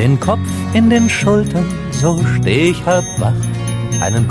Den Kopf in den Schultern, so steh ich halb wach. Einen